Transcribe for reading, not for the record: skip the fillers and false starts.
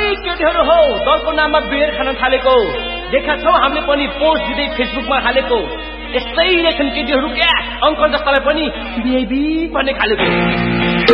केटीहरू हौ दलको नाममा बियर खान थालेको देखा छौ हामीले पनि पोस्ट दिँदै फेसबुकमा हालेको यस्तै रहेछन् केटीहरू क्या अंकल जस्तालाई पनि बिहेबी भन्ने खालेको